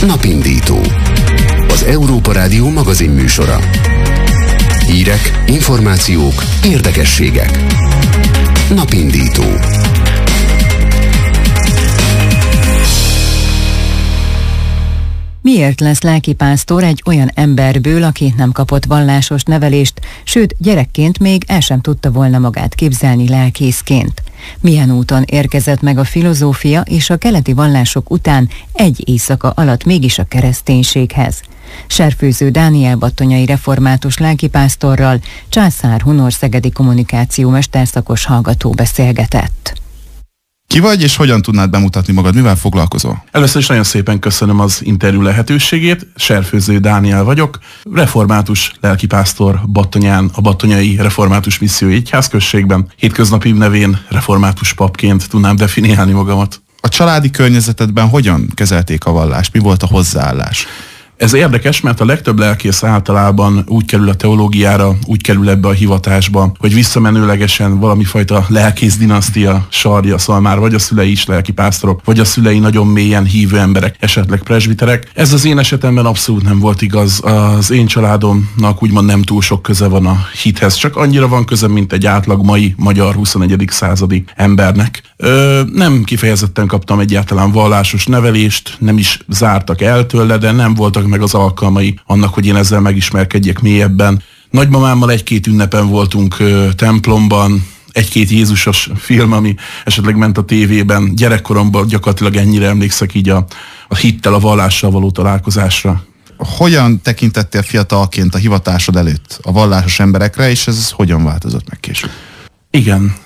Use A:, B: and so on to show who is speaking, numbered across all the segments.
A: Napindító. Az Európa Rádió magazin műsora. Hírek, információk, érdekességek. Napindító.
B: Miért lesz lelkipásztor egy olyan emberből, aki nem kapott vallásos nevelést, sőt, gyerekként még el sem tudta volna magát képzelni lelkészként? Milyen úton érkezett meg a filozófia és a keleti vallások után egy éjszaka alatt mégis a kereszténységhez? Serfőző Dániel battonyai református lelkipásztorral Császár Hunor szegedi kommunikáció mesterszakos hallgató beszélgetett.
C: Ki vagy, és hogyan tudnád bemutatni magad? Mivel foglalkozol?
D: Először is nagyon szépen köszönöm az interjú lehetőségét. Serfőző Dániel vagyok, református lelkipásztor Battonyán, a Battonyai Református Missziói Egyházközségben. Hétköznapi nevén református papként tudnám definiálni magamat.
C: A családi környezetedben hogyan kezelték a vallást? Mi volt a hozzáállás?
D: Ez érdekes, mert a legtöbb lelkész általában úgy kerül a teológiára, úgy kerül ebbe a hivatásba, hogy visszamenőlegesen valamifajta lelkész dinasztia sarja, szóval már vagy a szülei is lelkipásztorok, vagy a szülei nagyon mélyen hívő emberek, esetleg presbiterek. Ez az én esetemben abszolút nem volt igaz. Az én családomnak úgymond nem túl sok köze van a hithez, csak annyira van köze, mint egy átlag mai magyar 21. századi embernek. Nem kifejezetten kaptam egyáltalán vallásos nevelést, nem is zártak el tőle, de nem voltak meg az alkalmai annak, hogy én ezzel megismerkedjek mélyebben. Nagymamámmal egy-két ünnepen voltunk templomban, egy-két Jézusos film, ami esetleg ment a tévében. Gyerekkoromban gyakorlatilag ennyire emlékszek így a hittel, a vallással való találkozásra.
C: Hogyan tekintettél fiatalként a hivatásod előtt a vallásos emberekre, és ez hogyan változott meg később?
D: Igen.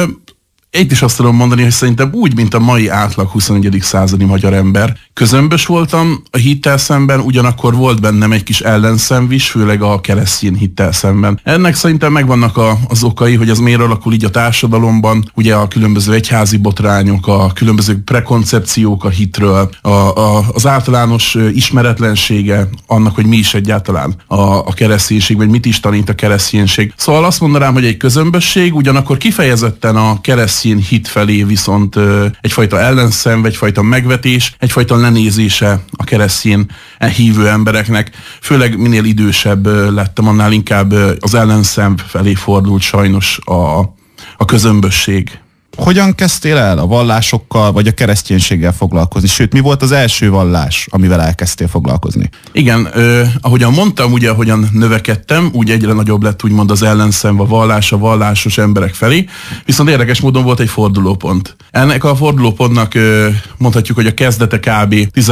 D: Itt is azt tudom mondani, hogy szerintem úgy, mint a mai átlag 21. századi magyar ember. Közömbös voltam a hittel szemben, ugyanakkor volt bennem egy kis ellenszenv is, főleg a keresztény hittel szemben. Ennek szerintem megvannak az okai, hogy ez miért alakul így a társadalomban, ugye a különböző egyházi botrányok, a különböző prekoncepciók a hitről, az általános ismeretlensége annak, hogy mi is egyáltalán a kereszténység, vagy mit is tanít a kereszténység. Szóval azt mondanám, hogy egy közömbösség, ugyanakkor kifejezetten a keresztény hit felé viszont egyfajta ellenszenv, egyfajta megvetés, egyfajta lenézése a keresztény hívő embereknek. Főleg minél idősebb lettem, annál inkább az ellenszenv felé fordult sajnos a közömbösség.
C: Hogyan kezdtél el a vallásokkal, vagy a kereszténységgel foglalkozni? Sőt, mi volt az első vallás, amivel elkezdtél foglalkozni?
D: Igen, ahogyan mondtam, ugye, ahogyan növekedtem, úgy egyre nagyobb lett úgymond az ellenszenv, a vallásos emberek felé, viszont érdekes módon volt egy fordulópont. Ennek a fordulópontnak mondhatjuk, hogy a kezdete kb.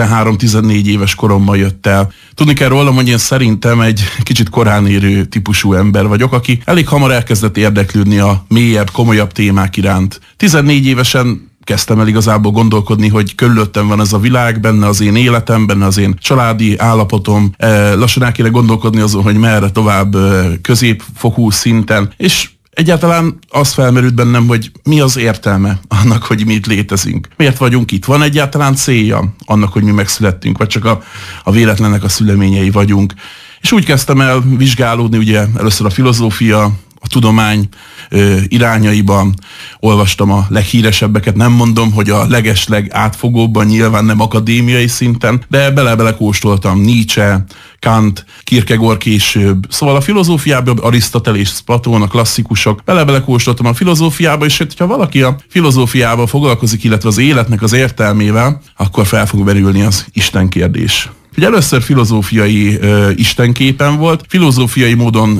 D: 13-14 éves koromban jött el. Tudni kell rólam, hogy én szerintem egy kicsit korán érő típusú ember vagyok, aki elég hamar elkezdett érdeklődni a mélyebb, komolyabb témák iránt. 14 évesen kezdtem el igazából gondolkodni, hogy körülöttem van ez a világ, benne az én életem, benne az én családi állapotom. Lassan el kéne gondolkodni azon, hogy merre tovább középfokú szinten, és egyáltalán az felmerült bennem, hogy mi az értelme annak, hogy mi itt létezünk. Miért vagyunk itt? Van egyáltalán célja annak, hogy mi megszülettünk, vagy csak a véletlennek a szüleményei vagyunk. És úgy kezdtem el vizsgálódni, ugye először a filozófia, a tudomány irányaiban, olvastam a leghíresebbeket, nem mondom, hogy a legesleg átfogóbban, nyilván nem akadémiai szinten, de bele-bele kóstoltam Nietzsche, Kant, Kierkegaard később. Szóval a filozófiában Arisztotelész, Platón, a klasszikusok, bele-bele kóstoltam a filozófiába, és hogyha valaki a filozófiával foglalkozik, illetve az életnek az értelmével, akkor fel fog merülni az Isten kérdés. Ugye először filozófiai istenképen volt, filozófiai módon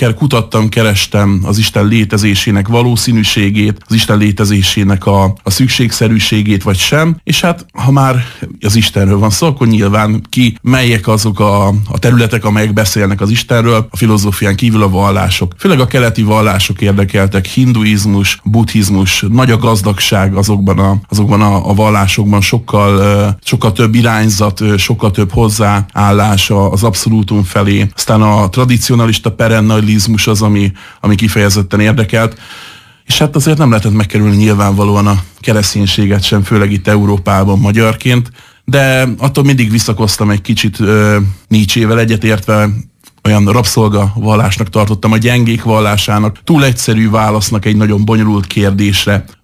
D: kerestem az Isten létezésének valószínűségét, az Isten létezésének a szükségszerűségét vagy sem, és hát ha már az Istenről van szó, akkor nyilván melyek azok a területek, amelyek beszélnek az Istenről, a filozófián kívül a vallások. Főleg a keleti vallások érdekeltek, hinduizmus, buddhizmus, nagy a gazdagság azokban a vallásokban, sokkal több irányzat, sokkal több hozzáállás az abszolútum felé. Aztán a tradicionalista perennalizmus az, ami kifejezetten érdekelt. És hát azért nem lehetett megkerülni nyilvánvalóan a kereszténységet sem, főleg itt Európában magyarként, de attól mindig visszakoztam egy kicsit Nietzsével egyetértve, olyan rabszolga vallásnak tartottam, a gyengék vallásának, túl egyszerű válasznak egy nagyon bonyolult kérdésre.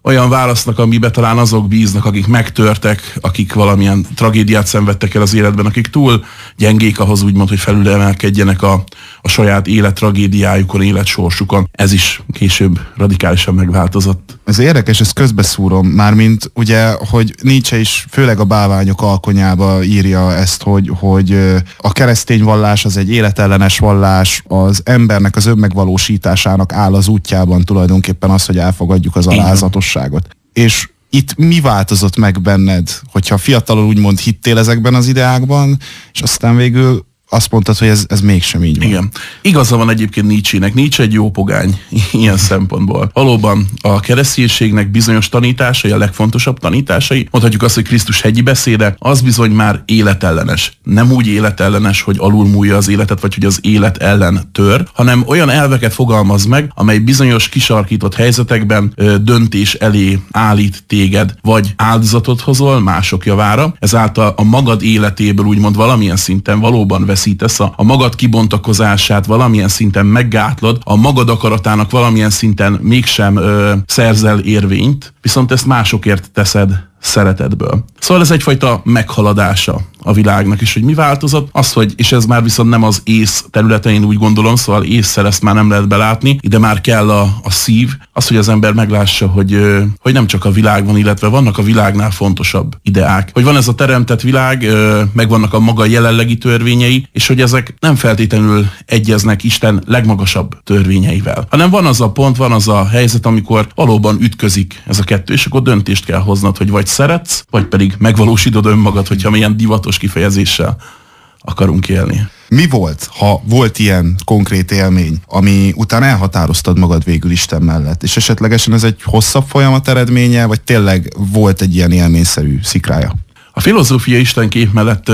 D: olyan válasznak, amiben talán azok bíznak, akik megtörtek, akik valamilyen tragédiát szenvedtek el az életben, akik túl gyengék ahhoz úgymond, hogy felülemelkedjenek a saját élettragédiájukon, életsorsukon. Ez is később radikálisan megváltozott.
C: Ez érdekes, ezt közbeszúrom, mármint ugye, hogy Nietzsche is főleg a Bálványok alkonyába írja ezt, hogy a keresztény vallás az egy életellenes vallás, az embernek az önmegvalósításának áll az útjában tulajdonképpen az, hogy elfogadjuk az alázatosságot. És itt mi változott meg benned, hogyha fiatalon úgymond hittél ezekben az ideákban, és aztán végül azt mondtad, hogy ez mégsem így van.
D: Igen. Igaza van egyébként Nietzsének. Nietzsche egy jó pogány ilyen szempontból. Valóban a kereszténységnek bizonyos tanításai, a legfontosabb tanításai, mondhatjuk azt, hogy Krisztus hegyi beszéde, az bizony már életellenes. Nem úgy életellenes, hogy alulmúlja az életet, vagy hogy az élet ellen tör, hanem olyan elveket fogalmaz meg, amely bizonyos kisarkított helyzetekben döntés elé állít téged, vagy áldozatot hozol mások javára. Ezáltal a magad életéből úgymond valamilyen szinten valóban veszítesz, a magad kibontakozását valamilyen szinten meggátlod, a magad akaratának valamilyen szinten mégsem szerzel érvényt, viszont ezt másokért teszed szeretetből. Szóval ez egyfajta meghaladása a világnak is, hogy mi változott, az, hogy, és ez már viszont nem az ész területein úgy gondolom, szóval ésszel ezt már nem lehet belátni, ide már kell a szív, az, hogy az ember meglássa, hogy nem csak a világ van, illetve vannak a világnál fontosabb ideák. Hogy van ez a teremtett világ, meg vannak a maga jelenlegi törvényei, és hogy ezek nem feltétlenül egyeznek Isten legmagasabb törvényeivel, hanem van az a pont, van az a helyzet, amikor valóban ütközik ez a kettő, és akkor döntést kell hoznod, hogy vagy szeretsz, vagy pedig megvalósítod önmagad, hogyha milyen divatos kifejezéssel akarunk élni.
C: Mi volt, ha volt ilyen konkrét élmény, ami után elhatároztad magad végül Isten mellett, és esetlegesen ez egy hosszabb folyamat eredménye, vagy tényleg volt egy ilyen élményszerű szikrája?
D: A filozófia istenkép mellett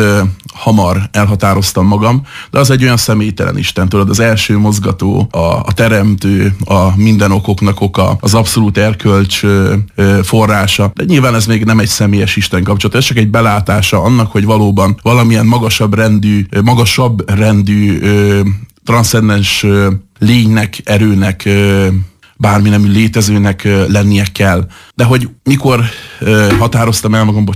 D: hamar elhatároztam magam, de az egy olyan személytelen Isten, tudod, az első mozgató, a teremtő, a minden okoknak oka, az abszolút erkölcs forrása. De nyilván ez még nem egy személyes Isten kapcsolat, ez csak egy belátása annak, hogy valóban valamilyen magasabb rendű transzcendens lénynek, erőnek, bármi nemű létezőnek lennie kell. De hogy mikor határoztam el magam,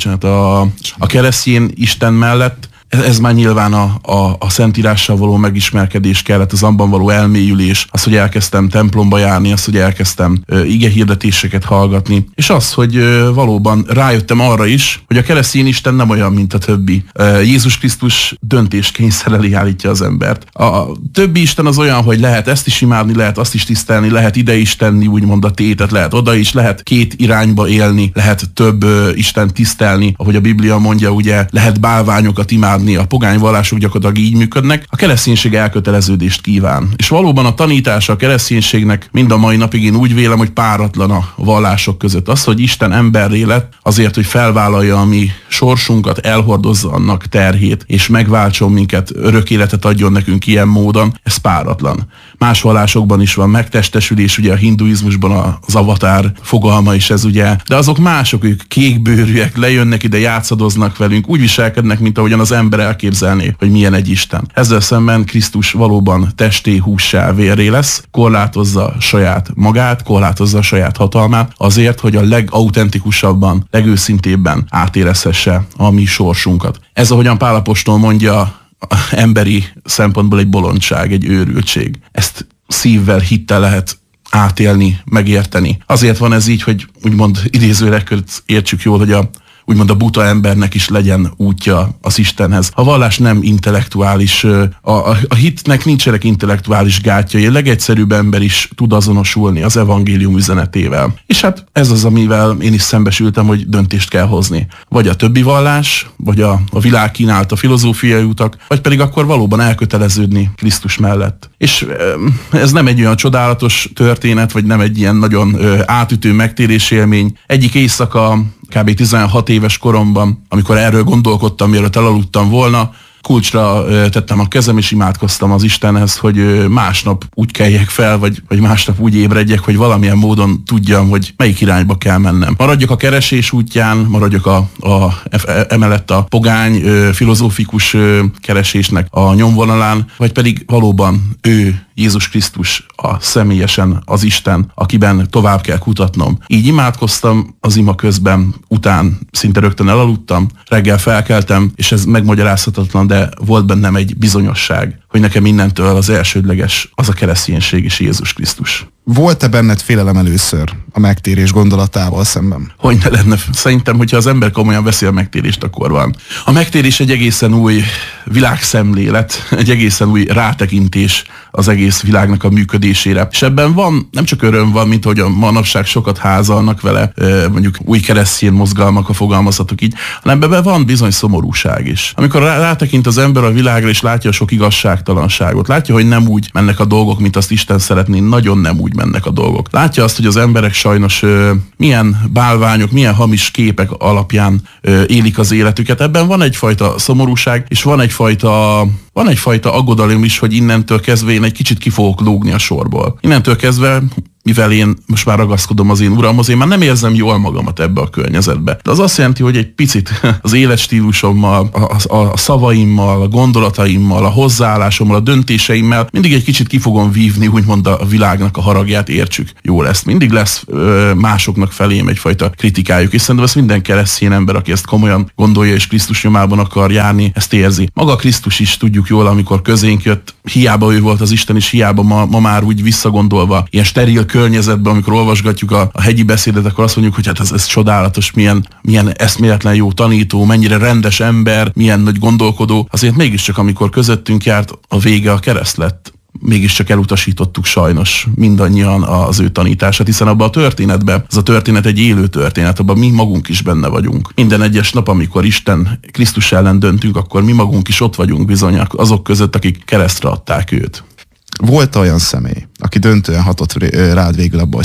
D: a keresztény Isten mellett, ez már nyilván a Szentírással való megismerkedés kellett, az abban való elmélyülés, az, hogy elkezdtem templomba járni, az, hogy elkezdtem igehirdetéseket hallgatni, és az, hogy valóban rájöttem arra is, hogy a keresztény Isten nem olyan, mint a többi. Jézus Krisztus döntéskényszer elé állítja az embert. A többi Isten az olyan, hogy lehet ezt is imádni, lehet azt is tisztelni, lehet ide is tenni, úgymond a tétet, lehet oda is, lehet két irányba élni, lehet több Isten tisztelni, ahogy a Biblia mondja, ugye lehet bálványokat imádni, a pogány vallások gyakorlatilag így működnek, a kereszténység elköteleződést kíván. És valóban a tanítása a kereszténységnek mind a mai napig én úgy vélem, hogy páratlan a vallások között. Az, hogy Isten emberré lett azért, hogy felvállalja a mi sorsunkat, elhordozza annak terhét, és megváltson minket, örök életet adjon nekünk ilyen módon, ez páratlan. Más vallásokban is van megtestesülés, ugye a hinduizmusban az avatár fogalma is ez ugye, de azok mások, ők kékbőrűek, lejönnek ide, játszadoznak velünk, úgy viselkednek, mint ahogyan az ember elképzelné, hogy milyen egy Isten. Ezzel szemben Krisztus valóban testé, hússá, vérré lesz, korlátozza saját magát, korlátozza a saját hatalmát, azért, hogy a legauthentikusabban, legőszintébben átérezhesse a mi sorsunkat. Ez, ahogyan Pál apostol mondja, emberi szempontból egy bolondság, egy őrültség. Ezt szívvel, hittel lehet átélni, megérteni. Azért van ez így, hogy úgymond idézőleg értsük jól, hogy úgymond a buta embernek is legyen útja az Istenhez. A vallás nem intellektuális, a hitnek nincsenek intellektuális gátjai, a legegyszerűbb ember is tud azonosulni az evangélium üzenetével. És hát ez az, amivel én is szembesültem, hogy döntést kell hozni. Vagy a többi vallás, vagy a világ kínálta filozófiai utak, vagy pedig akkor valóban elköteleződni Krisztus mellett. És ez nem egy olyan csodálatos történet, vagy nem egy ilyen nagyon átütő megtérési élmény. Egyik éjszaka, kb. 16 éves koromban, amikor erről gondolkodtam, mielőtt elaludtam volna, kulcsra tettem a kezem, és imádkoztam az Istenhez, hogy másnap úgy keljek fel, vagy másnap úgy ébredjek, hogy valamilyen módon tudjam, hogy melyik irányba kell mennem. Maradjak a keresés útján, maradjak emellett a pogány, filozófikus keresésnek a nyomvonalán, vagy pedig valóban ő Jézus Krisztus a személyesen az Isten, akiben tovább kell kutatnom. Így imádkoztam az ima közben, után szinte rögtön elaludtam, reggel felkeltem, és ez megmagyarázhatatlan, de volt bennem egy bizonyosság, hogy nekem innentől az elsődleges az a kereszténység és Jézus Krisztus.
C: Volt-e benned félelem először a megtérés gondolatával szemben?
D: Hogy ne lenne. Szerintem, hogyha az ember komolyan veszi a megtérést, akkor van. A megtérés egy egészen új világszemlélet, egy egészen új rátekintés az egész világnak a működésére. És ebben van, nem csak öröm van, mint hogy a manapság sokat házalnak vele, mondjuk új keresztény mozgalmak, ha fogalmazhatok így, hanem ebben van bizony szomorúság is. Amikor rátekint az ember a világra, és látja a sok igazságtalanságot, látja, hogy nem úgy mennek a dolgok, mint azt Isten szeretné, nagyon nem úgy mennek a dolgok. Látja azt, hogy az emberek sajnos milyen bálványok, milyen hamis képek alapján élik az életüket. Ebben van egyfajta szomorúság, és van egyfajta aggodalom is, hogy innentől kezdve én egy kicsit ki fogok lógni a sorból. Innentől kezdve, mivel én most már ragaszkodom az én uramhoz, én már nem érzem jól magamat ebbe a környezetbe. De az azt jelenti, hogy egy picit az életstílusommal, a szavaimmal, a gondolataimmal, a hozzáállásommal, a döntéseimmel mindig egy kicsit ki fogom vívni, úgymond a világnak a haragját, értsük. Jó lesz. Mindig lesz másoknak felém egyfajta kritikájuk, és szerintem ezt minden keresztény ember, aki ezt komolyan gondolja és Krisztus nyomában akar járni, ezt érzi. Maga Krisztus is tudjuk jól, amikor közénk jött, hiába ő volt az Isten, és hiába ma már úgy visszagondolva, ilyen steril környezetben, amikor olvasgatjuk a hegyi beszédet, akkor azt mondjuk, hogy hát ez csodálatos, milyen eszméletlen jó tanító, mennyire rendes ember, milyen nagy gondolkodó. Azért mégiscsak, amikor közöttünk járt, a vége a kereszt lett. Mégiscsak elutasítottuk sajnos mindannyian az ő tanítását, hiszen abban a történetben, ez a történet egy élő történet, abban mi magunk is benne vagyunk. Minden egyes nap, amikor Isten Krisztus ellen döntünk, akkor mi magunk is ott vagyunk bizony azok között, akik keresztre adták őt.
C: Volt olyan személy, aki döntően hatott rád végül abba,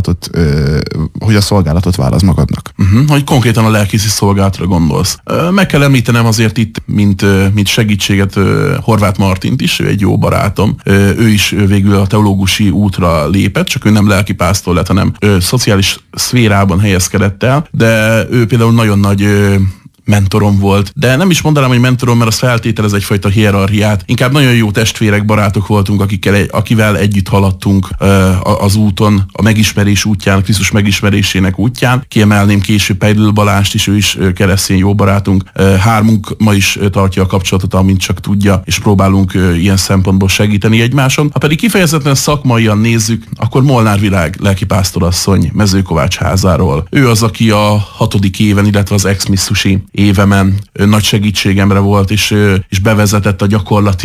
C: hogy a szolgálatot válasz magadnak?
D: Hogy konkrétan a lelkészi szolgálatra gondolsz. Meg kell említenem azért itt, mint segítséget Horváth Martint is, ő egy jó barátom. Ő is végül a teológusi útra lépett, csak ő nem lelkipásztor lett, hanem szociális szférában helyezkedett el, de ő például nagyon nagy mentorom volt. De nem is mondanám, hogy mentorom, mert az feltételez egyfajta hierarchiát. Inkább nagyon jó testvérek, barátok voltunk, akivel együtt haladtunk az úton, a megismerés útján, Krisztus megismerésének útján. Kiemelném később Peidl Balást is, ő is keresztény jó barátunk. Hármunk ma is tartja a kapcsolatot, amint csak tudja, és próbálunk ilyen szempontból segíteni egymáson. Ha pedig kifejezetten szakmaian nézzük, akkor Molnár Virág lelkipásztorasszony Mezőkovács házáról. Ő az, aki a 6. éven, illetve az ex-misszusi évemen nagy segítségemre volt, és bevezetett a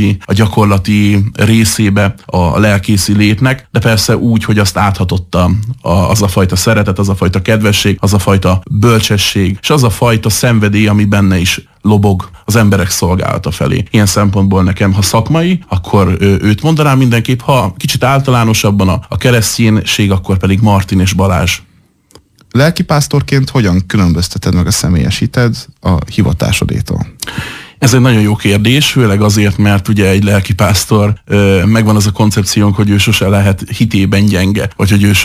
D: gyakorlati részébe a lelkészi létnek, de persze úgy, hogy azt áthatotta az a fajta szeretet, az a fajta kedvesség, az a fajta bölcsesség, és az a fajta szenvedély, ami benne is lobog az emberek szolgálata felé. Ilyen szempontból nekem, ha szakmai, akkor őt mondanám mindenképp, ha kicsit általánosabban a kereszténység, akkor pedig Martin és Balázs.
C: Lelkipásztorként hogyan különbözteted meg a személyes hited a hivatásodétól?
D: Ez egy nagyon jó kérdés, főleg azért, mert ugye egy lelkipásztor megvan az a koncepciónk, hogy ő sose lehet hitében gyenge, vagy hogy ő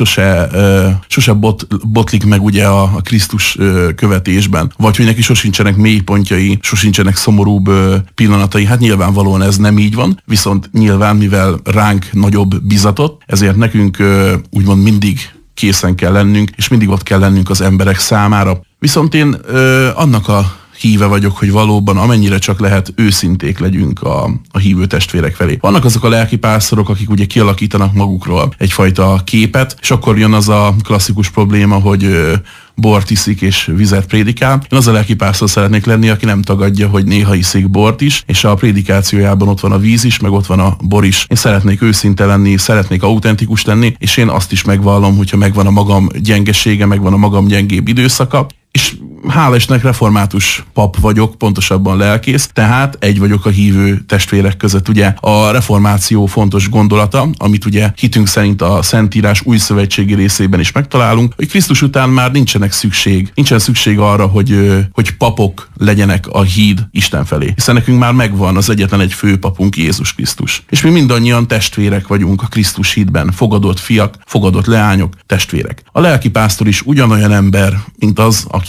D: sose botlik meg ugye a Krisztus követésben, vagy hogy neki sosincsenek mélypontjai, sosincsenek szomorúbb pillanatai. Hát nyilvánvalóan ez nem így van, viszont nyilván, mivel ránk nagyobb bizatot, ezért nekünk úgymond mindig készen kell lennünk, és mindig ott kell lennünk az emberek számára. Viszont én annak a híve vagyok, hogy valóban amennyire csak lehet őszinték legyünk a hívő testvérek felé. Vannak azok a lelkipásztorok, akik ugye kialakítanak magukról egyfajta képet, és akkor jön az a klasszikus probléma, hogy bort iszik és vizet prédikál. Én az a lelkipásztor szeretnék lenni, aki nem tagadja, hogy néha iszik bort is, és a prédikációjában ott van a víz is, meg ott van a bor is. Én szeretnék őszinte lenni, szeretnék autentikus lenni, és én azt is megvallom, hogyha megvan a magam gyengesége, megvan a magam gyengébb időszaka, és hála Istennek református pap vagyok, pontosabban lelkész, tehát egy vagyok a hívő testvérek között. Ugye a reformáció fontos gondolata, amit ugye hitünk szerint a Szentírás új szövetségi részében is megtalálunk, hogy Krisztus után már nincsen szükség arra, hogy papok legyenek a híd Isten felé. Hiszen nekünk már megvan az egyetlen egy főpapunk, Jézus Krisztus. És mi mindannyian testvérek vagyunk a Krisztus hídben, fogadott fiak, fogadott leányok, testvérek. A lelkipásztor is ugyanolyan ember, mint az, aki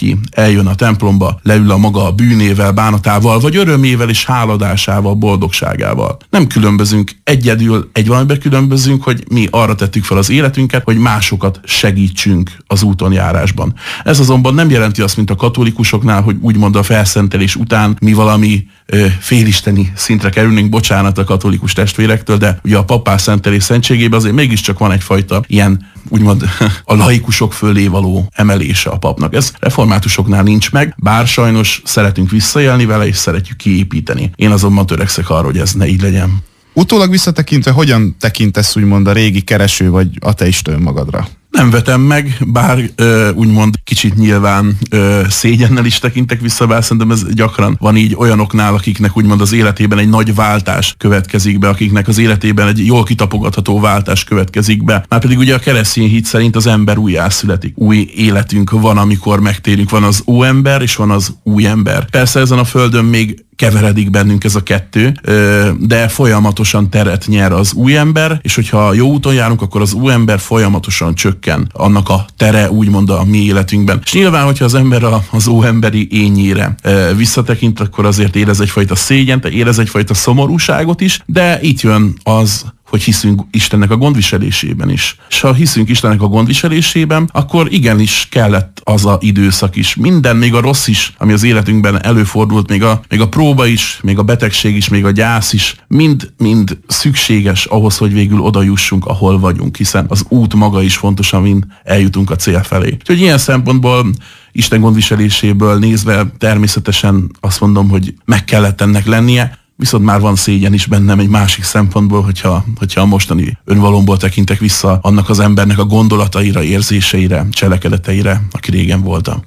D: eljön a templomba, leül a maga bűnével, bánatával, vagy örömével és háladásával, boldogságával. Nem különbözünk, egyedül egy valamiben különbözünk, hogy mi arra tettük fel az életünket, hogy másokat segítsünk az úton járásban. Ez azonban nem jelenti azt, mint a katolikusoknál, hogy úgymond a felszentelés után mi valami félisteni szintre kerülnénk, bocsánat a katolikus testvérektől, de ugye a papás szentelés szentségében azért mégiscsak van egyfajta ilyen úgymond a laikusok fölé való emelése a papnak. Ez reformátusoknál nincs meg, bár sajnos szeretünk visszaélni vele, és szeretjük kiépíteni. Én azonban törekszek arra, hogy ez ne így legyen.
C: Utólag visszatekintve, hogyan tekintesz úgymond a régi kereső vagy ateista önmagadra?
D: Nem vetem meg, bár úgymond kicsit nyilván szégyennel is tekintek vissza, bár szerintem ez gyakran van így olyanoknál, akiknek úgymond az életében egy nagy váltás következik be, akiknek az életében egy jól kitapogatható váltás következik be. Márpedig ugye a keresztény hit szerint az ember újjászületik. Új életünk van, amikor megtérünk. Van az óember, és van az új ember. Persze ezen a földön még keveredik bennünk ez a kettő, de folyamatosan teret nyer az új ember, és hogyha jó úton járunk, akkor az új ember folyamatosan csökken annak a tere, úgymond a mi életünkben. És nyilván, hogyha az ember az óemberi ényére visszatekint, akkor azért érez egyfajta szégyent, érez egyfajta szomorúságot is, de itt jön az, hogy hiszünk Istennek a gondviselésében is. És ha hiszünk Istennek a gondviselésében, akkor igenis kellett az a időszak is. Minden, még a rossz is, ami az életünkben előfordult, még a próba is, még a betegség is, még a gyász is, mind szükséges ahhoz, hogy végül oda jussunk, ahol vagyunk, hiszen az út maga is fontos, amin eljutunk a cél felé. Úgyhogy ilyen szempontból Isten gondviseléséből nézve természetesen azt mondom, hogy meg kellett ennek lennie, viszont már van szégyen is bennem egy másik szempontból, hogyha a mostani önvalomból tekintek vissza annak az embernek a gondolataira, érzéseire, cselekedeteire, aki régen voltam.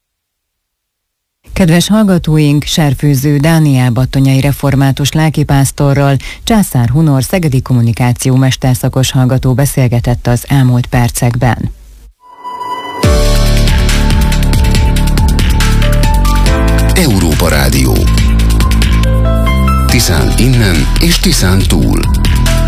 B: Kedves hallgatóink, Serfőző Dániel battonyai református lelkipásztorral Császár Hunor szegedi kommunikáció mesterszakos hallgató beszélgetett az elmúlt percekben.
A: Európa Rádió. Tiszán innen és Tiszán túl.